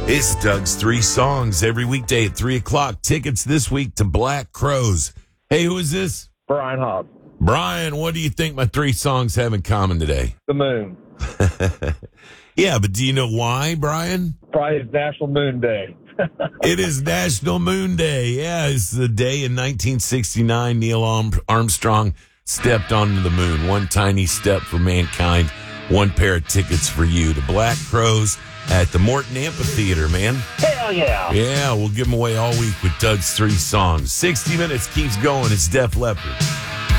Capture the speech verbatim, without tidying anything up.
It's Doug's Three Songs every weekday at three o'clock. Tickets this week to Black Crowes. Hey, who is this? Brian Hobbs. Brian, what do you think my three songs have in common today? The moon. Yeah, but do you know why, Brian? Probably it's National Moon Day. It is National Moon Day. Yeah, it's the day in nineteen sixty-nine Neil Armstrong stepped onto the moon. One tiny step for mankind, one pair of tickets for you. The Black Crowes at the Morton Amphitheater, man. Hell yeah. Yeah, we'll give them away all week with Doug's Three Songs. sixty minutes keeps going. It's Def Leppard.